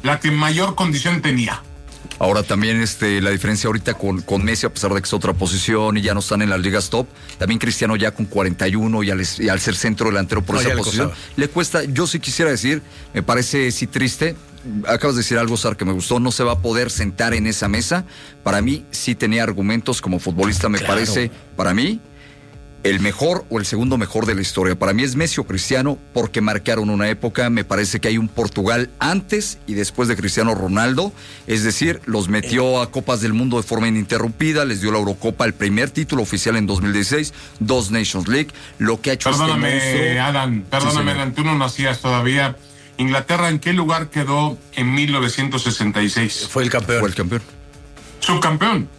la que mayor condición tenía. Ahora también la diferencia ahorita con Messi, a pesar de que es otra posición y ya no están en las ligas top, también Cristiano ya con 41 y al ser centro delantero por esa posición, le cuesta. Yo sí quisiera decir, me parece sí triste, acabas de decir algo, Sar, que me gustó, no se va a poder sentar en esa mesa. Para mí sí tenía argumentos como futbolista, me parece, para mí, el mejor o el segundo mejor de la historia. Para mí es Messi o Cristiano, porque marcaron una época. Me parece que hay un Portugal antes y después de Cristiano Ronaldo, es decir, los metió a Copas del Mundo de forma ininterrumpida, les dio la Eurocopa, el primer título oficial en 2016, 2 Nations League, lo que ha hecho Perdóname, Adán, tú no nacías todavía. Inglaterra, ¿en qué lugar quedó en 1966? Fue el campeón. Fue el campeón. ¿Subcampeón?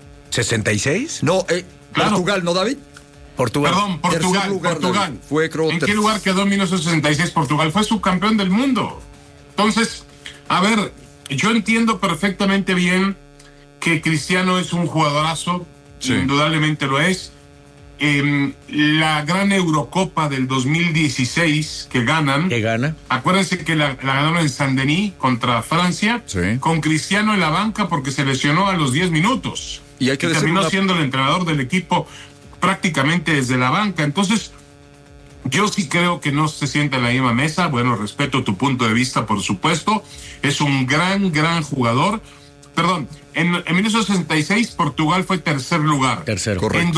¿66? No, claro. Portugal, ¿no, David? Portugal. Perdón, Portugal. Fue, creo, ¿En qué lugar quedó en 1966 Portugal? Fue subcampeón del mundo. Entonces, a ver, yo entiendo perfectamente bien que Cristiano es un jugadorazo, indudablemente lo es. La gran Eurocopa del 2016 que ganan. ¿Que gana? Acuérdense que la ganaron en Saint-Denis contra Francia, con Cristiano en la banca porque se lesionó a los 10 minutos. Y hay que terminó siendo el entrenador del equipo prácticamente desde la banca. Entonces, yo sí creo que no se sienta en la misma mesa. Bueno, respeto tu punto de vista, por supuesto. Es un gran jugador. Perdón, en 1966 Portugal fue tercer lugar. Tercero. En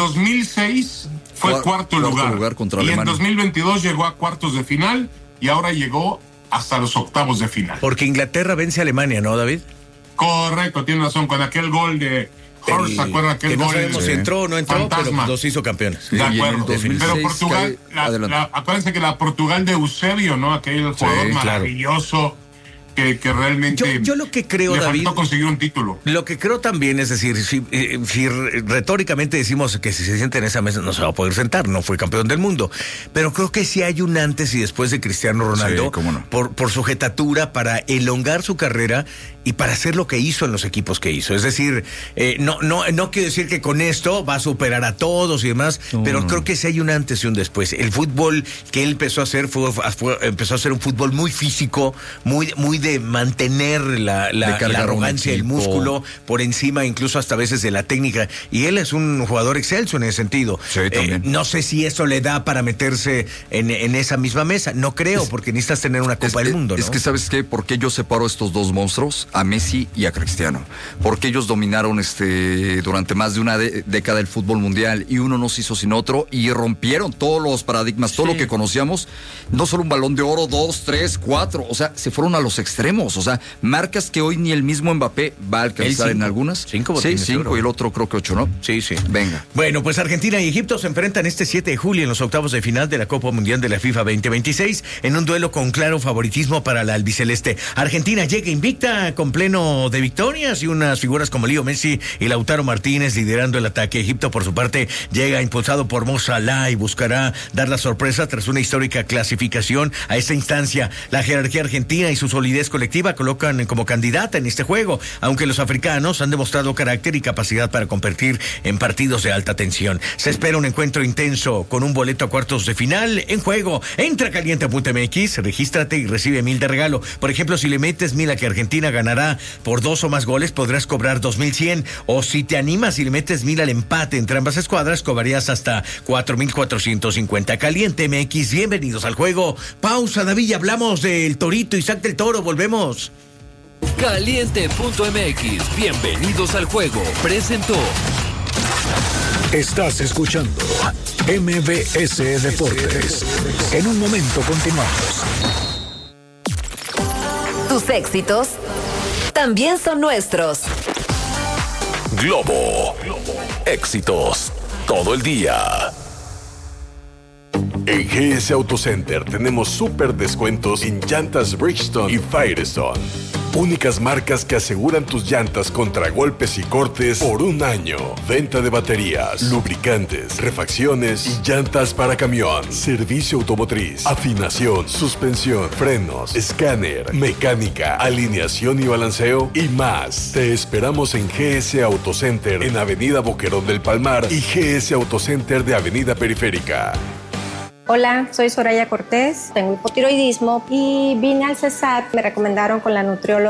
2006 fue cuarto lugar contra y Alemania. En 2022 llegó a cuartos de final y ahora llegó hasta los octavos de final. Porque Inglaterra vence a Alemania, ¿no, David? Correcto, tiene razón, con aquel gol de Horst, ¿se acuerdan aquel gol? No sabemos si entró o no entró, fantasma, pero los hizo campeones. De acuerdo, 2006, pero Portugal, acuérdense que la Portugal de Eusebio, ¿no? Aquel jugador maravilloso que realmente yo lo que creo, le David, faltó conseguir un título. Lo que creo también es decir, si retóricamente decimos que si se sienta en esa mesa no se va a poder sentar, no fue campeón del mundo, pero creo que sí hay un antes y después de Cristiano Ronaldo, por su jetatura, para elongar su carrera y para hacer lo que hizo en los equipos que hizo. Es decir, no quiero decir que con esto va a superar a todos y demás, pero creo que sí hay un antes y un después. El fútbol que él empezó a hacer empezó a ser un fútbol muy físico, muy de mantener la arrogancia, el músculo por encima incluso hasta veces de la técnica, y él es un jugador excelso en ese sentido. No sé si eso le da para meterse en esa misma mesa, no creo, porque necesitas tener una Copa del Mundo, ¿no? Es que ¿sabes qué? ¿Por qué yo separo estos dos monstruos, a Messi y a Cristiano? Porque ellos dominaron durante más de una década el fútbol mundial, y uno no se hizo sin otro, y rompieron todos los paradigmas, todo lo que conocíamos, no solo un Balón de Oro, 2, 3, 4, o sea, se fueron a los extremos, o sea, marcas que hoy ni el mismo Mbappé va a alcanzar en algunas. 5 y el otro creo que 8, ¿no? Sí. Venga. Bueno, pues Argentina y Egipto se enfrentan este 7 de julio en los octavos de final de la Copa Mundial de la FIFA 2026 en un duelo con claro favoritismo para la albiceleste. Argentina llega invicta, con pleno de victorias y unas figuras como Leo Messi y Lautaro Martínez liderando el ataque. Egipto, por su parte, llega impulsado por Mo Salah y buscará dar la sorpresa tras una histórica clasificación a esta instancia. La jerarquía argentina y su solidez colectiva colocan como candidata en este juego, aunque los africanos han demostrado carácter y capacidad para competir en partidos de alta tensión. Se espera un encuentro intenso con un boleto a cuartos de final en juego. Entra a caliente.mx, regístrate y recibe 1,000 de regalo. Por ejemplo, si le metes 1,000 a que Argentina ganará por 2 o más goles, podrás cobrar 2,100. O si te animas y le metes 1,000 al empate entre ambas escuadras, cobrarías hasta 4,450. Caliente.mx, bienvenidos al juego. Pausa, David, hablamos del Torito, Isaac del Toro, volvemos. Caliente.mx, bienvenidos al juego. Presentó. Estás escuchando MBS Deportes. En un momento continuamos. Tus éxitos también son nuestros. Globo. Éxitos todo el día. En GS Auto Center tenemos súper descuentos en llantas Bridgestone y Firestone. Únicas marcas que aseguran tus llantas contra golpes y cortes por 1 año. Venta de baterías, lubricantes, refacciones y llantas para camión. Servicio automotriz, afinación, suspensión, frenos, escáner, mecánica, alineación y balanceo y más. Te esperamos en GS Auto Center en Avenida Boquerón del Palmar y GS Auto Center de Avenida Periférica. Hola, soy Soraya Cortés, tengo hipotiroidismo y vine al CESAT, me recomendaron con la nutrióloga